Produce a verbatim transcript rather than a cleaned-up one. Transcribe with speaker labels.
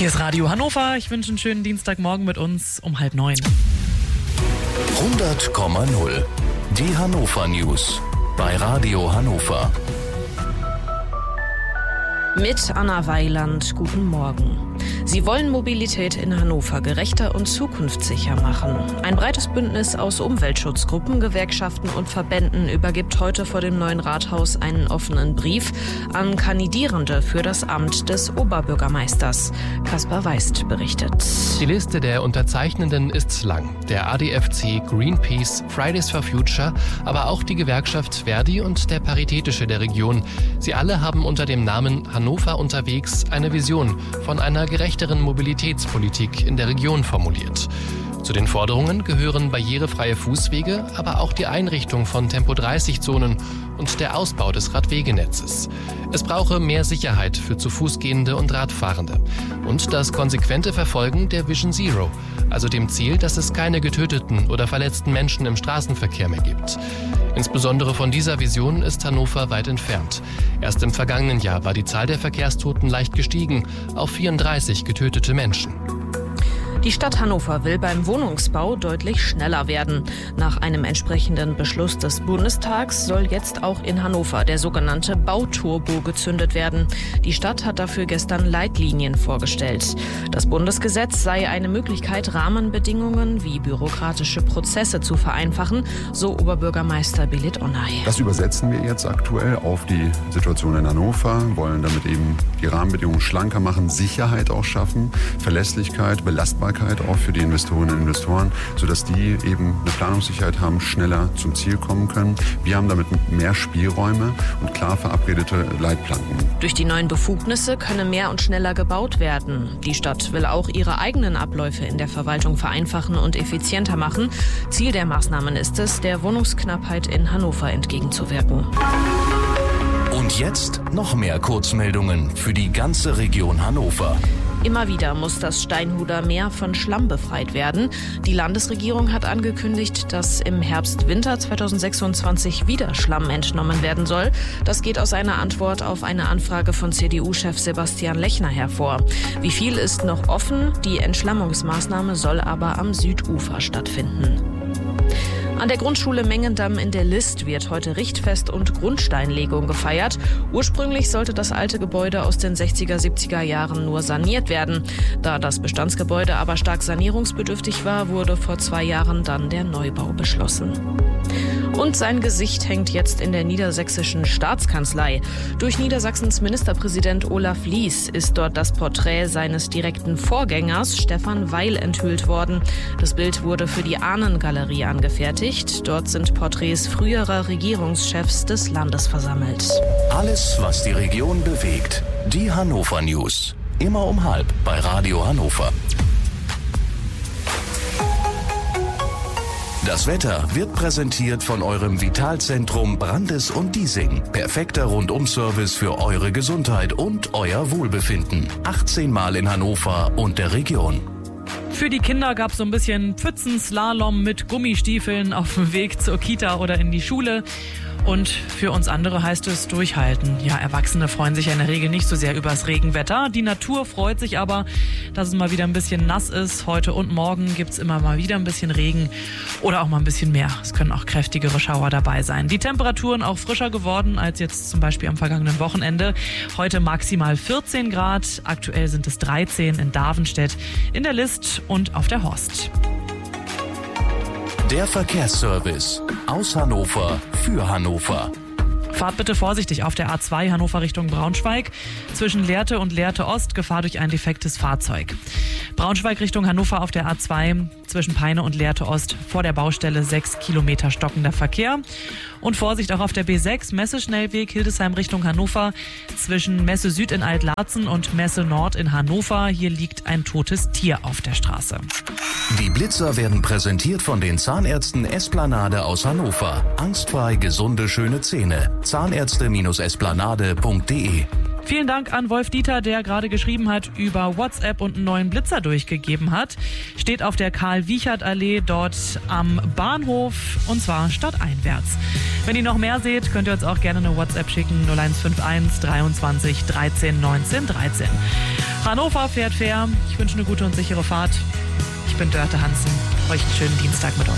Speaker 1: Hier ist Radio Hannover. Ich wünsche einen schönen Dienstagmorgen mit uns um halb neun.
Speaker 2: hundert Komma null. Die Hannover News bei Radio Hannover.
Speaker 3: Mit Anna Weiland, guten Morgen. Sie wollen Mobilität in Hannover gerechter und zukunftssicher machen. Ein breites Bündnis aus Umweltschutzgruppen, Gewerkschaften und Verbänden übergibt heute vor dem neuen Rathaus einen offenen Brief an Kandidierende für das Amt des Oberbürgermeisters. Kaspar Weist berichtet.
Speaker 4: Die Liste der Unterzeichnenden ist lang. Der A D F C, Greenpeace, Fridays for Future, aber auch die Gewerkschaft Verdi und der Paritätische der Region. Sie alle haben unter dem Namen Hannover unterwegs eine Vision von einer gerechteren Mobilitätspolitik in der Region formuliert. Zu den Forderungen gehören barrierefreie Fußwege, aber auch die Einrichtung von Tempo dreißig Zonen und der Ausbau des Radwegenetzes. Es brauche mehr Sicherheit für zu Fuß gehende und Radfahrende und das konsequente Verfolgen der Vision Zero, also dem Ziel, dass es keine getöteten oder verletzten Menschen im Straßenverkehr mehr gibt. Insbesondere von dieser Vision ist Hannover weit entfernt. Erst im vergangenen Jahr war die Zahl der Verkehrstoten leicht gestiegen auf vierunddreißig getötete Menschen.
Speaker 3: Die Stadt Hannover will beim Wohnungsbau deutlich schneller werden. Nach einem entsprechenden Beschluss des Bundestags soll jetzt auch in Hannover der sogenannte Bauturbo gezündet werden. Die Stadt hat dafür gestern Leitlinien vorgestellt. Das Bundesgesetz sei eine Möglichkeit, Rahmenbedingungen wie bürokratische Prozesse zu vereinfachen, so Oberbürgermeister Belit Onay.
Speaker 5: Das übersetzen wir jetzt aktuell auf die Situation in Hannover, wollen damit eben die Rahmenbedingungen schlanker machen, Sicherheit auch schaffen, Verlässlichkeit, Belastbarkeit auch für die Investorinnen und Investoren, sodass die eben eine Planungssicherheit haben, schneller zum Ziel kommen können. Wir haben damit mehr Spielräume und klar verabredete Leitplanken.
Speaker 3: Durch die neuen Befugnisse könne mehr und schneller gebaut werden. Die Stadt will auch ihre eigenen Abläufe in der Verwaltung vereinfachen und effizienter machen. Ziel der Maßnahmen ist es, der Wohnungsknappheit in Hannover entgegenzuwirken.
Speaker 2: Und jetzt noch mehr Kurzmeldungen für die ganze Region Hannover.
Speaker 3: Immer wieder muss das Steinhuder Meer von Schlamm befreit werden. Die Landesregierung hat angekündigt, dass im Herbst-Winter zweitausendsechsundzwanzig wieder Schlamm entnommen werden soll. Das geht aus einer Antwort auf eine Anfrage von C D U-Chef Sebastian Lechner hervor. Wie viel ist noch offen? Die Entschlammungsmaßnahme soll aber am Südufer stattfinden. An der Grundschule Mengendamm in der List wird heute Richtfest und Grundsteinlegung gefeiert. Ursprünglich sollte das alte Gebäude aus den sechziger, siebziger Jahren nur saniert werden. Da das Bestandsgebäude aber stark sanierungsbedürftig war, wurde vor zwei Jahren dann der Neubau beschlossen. Und sein Gesicht hängt jetzt in der niedersächsischen Staatskanzlei. Durch Niedersachsens Ministerpräsident Olaf Lies ist dort das Porträt seines direkten Vorgängers Stefan Weil enthüllt worden. Das Bild wurde für die Ahnengalerie angefertigt. Dort sind Porträts früherer Regierungschefs des Landes versammelt.
Speaker 2: Alles, was die Region bewegt. Die Hannover News. Immer um halb bei Radio Hannover. Das Wetter wird präsentiert von eurem Vitalzentrum Brandes und Diesing. Perfekter Rundum-Service für eure Gesundheit und euer Wohlbefinden. achtzehn Mal in Hannover und der Region.
Speaker 1: Für die Kinder gab es so ein bisschen Pfützenslalom mit Gummistiefeln auf dem Weg zur Kita oder in die Schule. Und für uns andere heißt es durchhalten. Ja, Erwachsene freuen sich ja in der Regel nicht so sehr übers Regenwetter. Die Natur freut sich aber, dass es mal wieder ein bisschen nass ist. Heute und morgen gibt's immer mal wieder ein bisschen Regen oder auch mal ein bisschen mehr. Es können auch kräftigere Schauer dabei sein. Die Temperaturen auch frischer geworden als jetzt zum Beispiel am vergangenen Wochenende. Heute maximal vierzehn Grad. Aktuell sind es dreizehn in Davenstedt, in der List und auf der Horst.
Speaker 2: Der Verkehrsservice aus Hannover für Hannover.
Speaker 1: Fahrt bitte vorsichtig auf der A zwei Hannover Richtung Braunschweig. Zwischen Lehrte und Lehrte Ost Gefahr durch ein defektes Fahrzeug. Braunschweig Richtung Hannover auf der A zwei zwischen Peine und Lehrte Ost vor der Baustelle sechs Kilometer stockender Verkehr. Und Vorsicht auch auf der B sechs Messe-Schnellweg Hildesheim Richtung Hannover zwischen Messe Süd in Altlarzen und Messe Nord in Hannover. Hier liegt ein totes Tier auf der Straße.
Speaker 2: Die Blitzer werden präsentiert von den Zahnärzten Esplanade aus Hannover. Angstfrei gesunde, schöne Zähne. Zahnärzte Esplanade punkt de.
Speaker 1: Vielen Dank an Wolf Dieter, der gerade geschrieben hat, über WhatsApp und einen neuen Blitzer durchgegeben hat. Steht auf der Karl-Wiechert-Allee dort am Bahnhof und zwar stadteinwärts. Wenn ihr noch mehr seht, könnt ihr uns auch gerne eine WhatsApp schicken. null eins fünf eins dreiundzwanzig dreizehn neunzehn dreizehn. Hannover fährt fair. Ich wünsche eine gute und sichere Fahrt. Ich bin Dörte Hansen. Euch einen schönen Dienstag mit euch.